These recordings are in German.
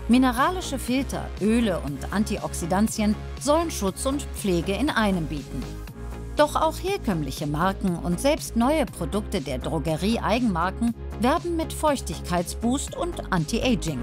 Mineralische Filter, Öle und Antioxidantien sollen Schutz und Pflege in einem bieten. Doch auch herkömmliche Marken und selbst neue Produkte der Drogerie-Eigenmarken werben mit Feuchtigkeitsboost und Anti-Aging.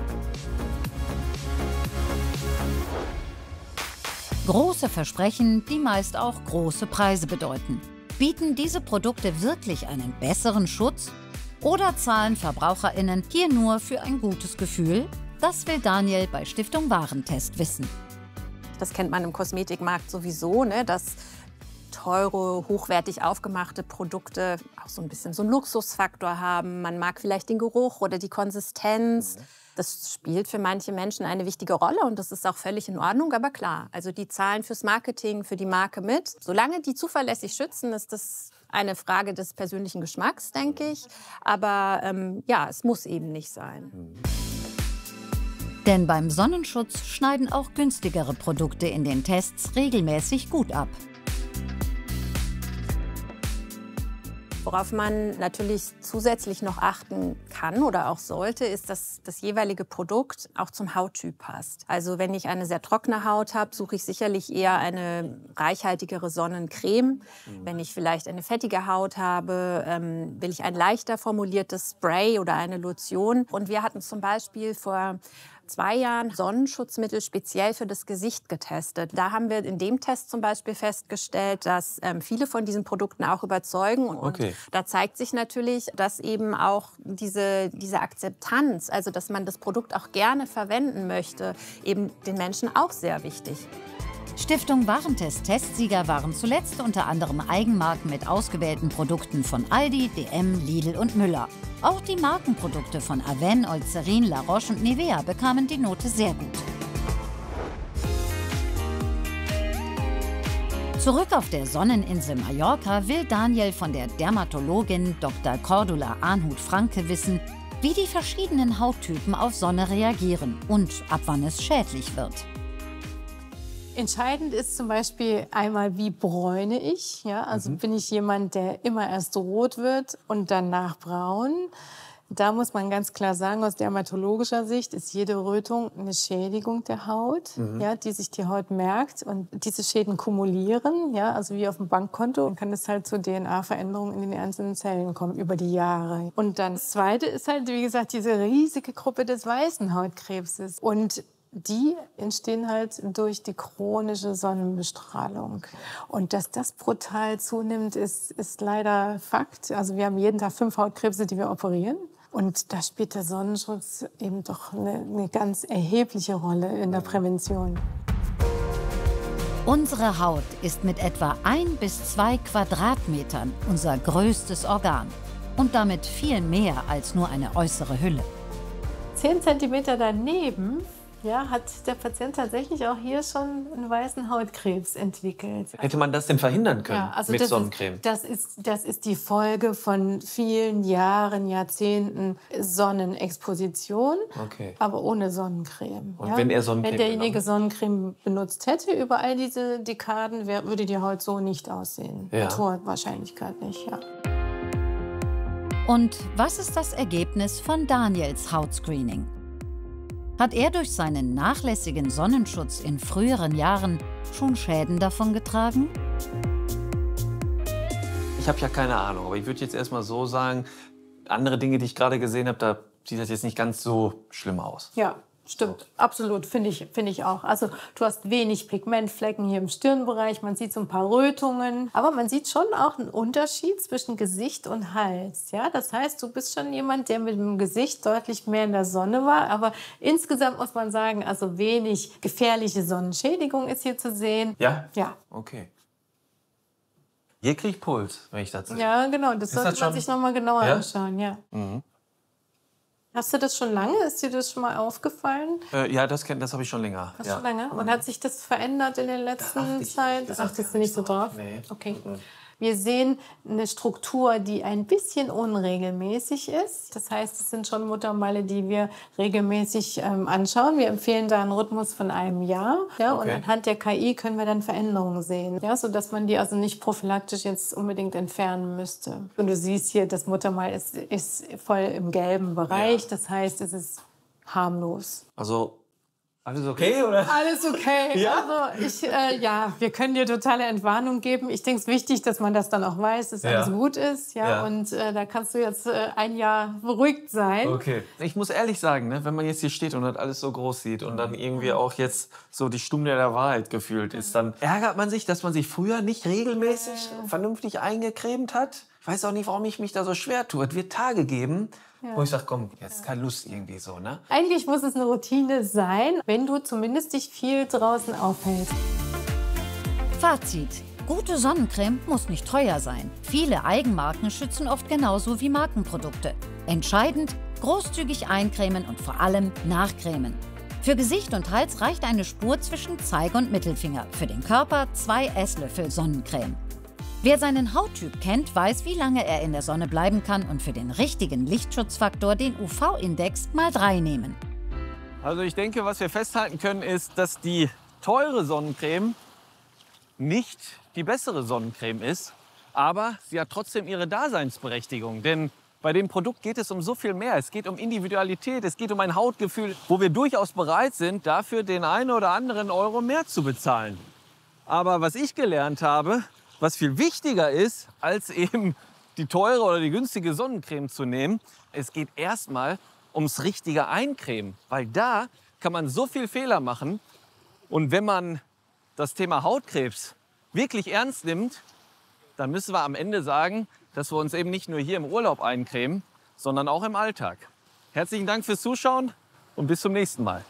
Große Versprechen, die meist auch große Preise bedeuten. Bieten diese Produkte wirklich einen besseren Schutz? Oder zahlen VerbraucherInnen hier nur für ein gutes Gefühl? Das will Daniel bei Stiftung Warentest wissen. Das kennt man im Kosmetikmarkt sowieso, ne? Dass teure, hochwertig aufgemachte Produkte auch so ein bisschen so einen Luxusfaktor haben. Man mag vielleicht den Geruch oder die Konsistenz. Das spielt für manche Menschen eine wichtige Rolle und das ist auch völlig in Ordnung. Aber klar, also die zahlen fürs Marketing, für die Marke mit. Solange die zuverlässig schützen, ist das eine Frage des persönlichen Geschmacks, denke ich. Aber ja, es muss eben nicht sein. Denn beim Sonnenschutz schneiden auch günstigere Produkte in den Tests regelmäßig gut ab. Worauf man natürlich zusätzlich noch achten kann oder auch sollte, ist, dass das jeweilige Produkt auch zum Hauttyp passt. Also wenn ich eine sehr trockene Haut habe, suche ich sicherlich eher eine reichhaltigere Sonnencreme. Wenn ich vielleicht eine fettige Haut habe, will ich ein leichter formuliertes Spray oder eine Lotion. Und wir hatten zum Beispiel vor 2 Jahren Sonnenschutzmittel speziell für das Gesicht getestet. Da haben wir in dem Test zum Beispiel festgestellt, dass viele von diesen Produkten auch überzeugen. Und da zeigt sich natürlich, dass eben auch diese Akzeptanz, also dass man das Produkt auch gerne verwenden möchte, eben den Menschen auch sehr wichtig. Stiftung Warentest-Testsieger waren zuletzt unter anderem Eigenmarken mit ausgewählten Produkten von Aldi, DM, Lidl und Müller. Auch die Markenprodukte von Avène, Eucerin, La Roche und Nivea bekamen die Note sehr gut. Zurück auf der Sonneninsel Mallorca will Daniel von der Dermatologin Dr. Cordula Arnhut-Franke wissen, wie die verschiedenen Hauttypen auf Sonne reagieren und ab wann es schädlich wird. Entscheidend ist zum Beispiel einmal, wie bräune ich. Ja? Also bin ich jemand, der immer erst rot wird und danach braun. Da muss man ganz klar sagen, aus dermatologischer Sicht ist jede Rötung eine Schädigung der Haut, ja, die sich die Haut merkt. Und diese Schäden kumulieren, ja, also wie auf dem Bankkonto, und kann es halt zu DNA-Veränderungen in den einzelnen Zellen kommen über die Jahre. Und dann das Zweite ist halt, wie gesagt, diese riesige Gruppe des weißen Hautkrebses. Und die entstehen halt durch die chronische Sonnenbestrahlung. Und dass das brutal zunimmt, ist leider Fakt. Also wir haben jeden Tag 5 Hautkrebse, die wir operieren. Und da spielt der Sonnenschutz eben doch eine ganz erhebliche Rolle in der Prävention. Unsere Haut ist mit etwa 1 bis 2 Quadratmetern unser größtes Organ. Und damit viel mehr als nur eine äußere Hülle. 10 Zentimeter daneben, ja, hat der Patient tatsächlich auch hier schon einen weißen Hautkrebs entwickelt. Hätte man das denn verhindern können mit Sonnencreme? Das ist die Folge von vielen Jahren, Jahrzehnten Sonnenexposition, aber ohne Sonnencreme. Und wenn er Sonnencreme Wenn derjenige Sonnencreme benutzt hätte über all diese Dekaden, würde die Haut so nicht aussehen. Mit hoher Wahrscheinlichkeit nicht, ja. Und was ist das Ergebnis von Daniels Hautscreening? Hat er durch seinen nachlässigen Sonnenschutz in früheren Jahren schon Schäden davongetragen? Ich habe ja keine Ahnung, aber ich würde jetzt erst mal so sagen, andere Dinge, die ich gerade gesehen habe, da sieht das jetzt nicht ganz so schlimm aus. Ja, stimmt. Absolut, finde ich auch. Also du hast wenig Pigmentflecken hier im Stirnbereich, man sieht so ein paar Rötungen, aber man sieht schon auch einen Unterschied zwischen Gesicht und Hals. Ja? Das heißt, du bist schon jemand, der mit dem Gesicht deutlich mehr in der Sonne war, aber insgesamt muss man sagen, also wenig gefährliche Sonnenschädigung ist hier zu sehen. Ja? Ja. Okay. Hier kriege ich Puls, wenn ich das sehe. Ja, genau, das sollte man sich noch mal genauer anschauen. Ja. Mhm. Hast du das schon lange? Ist dir das schon mal aufgefallen? Ja, das habe ich schon länger. Hast du schon länger? Und hat sich das verändert in der letzten Zeit? Achtest du nicht so drauf? Nee. Okay. Wir sehen eine Struktur, die ein bisschen unregelmäßig ist. Das heißt, es sind schon Muttermale, die wir regelmäßig anschauen. Wir empfehlen da einen Rhythmus von einem Jahr. Ja, und anhand der KI können wir dann Veränderungen sehen, ja, sodass man die also nicht prophylaktisch jetzt unbedingt entfernen müsste. Und du siehst hier, das Muttermal ist voll im gelben Bereich. Das heißt, es ist harmlos. Also Alles okay, oder? Alles okay. Ja? Also wir können dir totale Entwarnung geben. Ich denke, es ist wichtig, dass man das dann auch weiß, dass alles gut ist. Ja? Und da kannst du jetzt ein Jahr beruhigt sein. Okay. Ich muss ehrlich sagen, ne, wenn man jetzt hier steht und das alles so groß sieht und dann irgendwie auch jetzt so die Stunde der Wahrheit gefühlt ist, dann ärgert man sich, dass man sich früher nicht regelmäßig vernünftig eingecremt hat. Ich weiß auch nicht, warum ich mich da so schwer tue. Es wird Tage geben, wo ich sage, komm, jetzt keine Lust irgendwie so, ne? Eigentlich muss es eine Routine sein, wenn du zumindest dich viel draußen aufhältst. Fazit. Gute Sonnencreme muss nicht teuer sein. Viele Eigenmarken schützen oft genauso wie Markenprodukte. Entscheidend, großzügig eincremen und vor allem nachcremen. Für Gesicht und Hals reicht eine Spur zwischen Zeige und Mittelfinger. Für den Körper 2 Esslöffel Sonnencreme. Wer seinen Hauttyp kennt, weiß, wie lange er in der Sonne bleiben kann und für den richtigen Lichtschutzfaktor den UV-Index mal 3 nehmen. Also ich denke, was wir festhalten können, ist, dass die teure Sonnencreme nicht die bessere Sonnencreme ist, aber sie hat trotzdem ihre Daseinsberechtigung. Denn bei dem Produkt geht es um so viel mehr. Es geht um Individualität, es geht um ein Hautgefühl, wo wir durchaus bereit sind, dafür den einen oder anderen Euro mehr zu bezahlen. Aber was ich gelernt habe, was viel wichtiger ist, als eben die teure oder die günstige Sonnencreme zu nehmen, es geht erstmal ums richtige Eincremen. Weil da kann man so viel Fehler machen. Und wenn man das Thema Hautkrebs wirklich ernst nimmt, dann müssen wir am Ende sagen, dass wir uns eben nicht nur hier im Urlaub eincremen, sondern auch im Alltag. Herzlichen Dank fürs Zuschauen und bis zum nächsten Mal.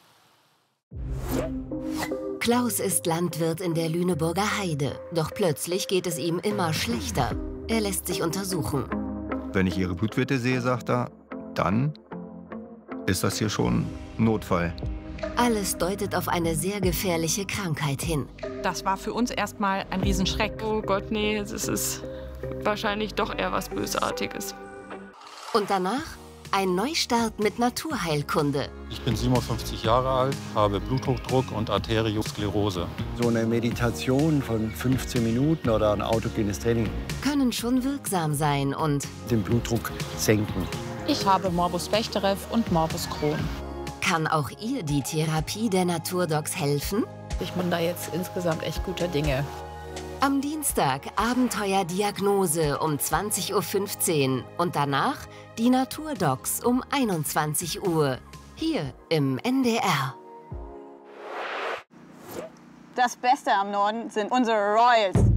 Klaus ist Landwirt in der Lüneburger Heide. Doch plötzlich geht es ihm immer schlechter. Er lässt sich untersuchen. Wenn ich Ihre Blutwerte sehe, sagt er, dann ist das hier schon ein Notfall. Alles deutet auf eine sehr gefährliche Krankheit hin. Das war für uns erstmal ein Riesenschreck. Oh Gott, nee, es ist wahrscheinlich doch eher was Bösartiges. Und danach ein Neustart mit Naturheilkunde. Ich bin 57 Jahre alt, habe Bluthochdruck und Arteriosklerose. So eine Meditation von 15 Minuten oder ein autogenes Training Können schon wirksam sein und den Blutdruck senken. Ich habe Morbus Bechterew und Morbus Crohn. kann auch ihr die Therapie der Naturdocs helfen? Ich bin da jetzt insgesamt echt guter Dinge. Am Dienstag Abenteuerdiagnose um 20:15 Uhr und danach die Naturdocs um 21 Uhr. Hier im NDR. Das Beste am Norden sind unsere Royals.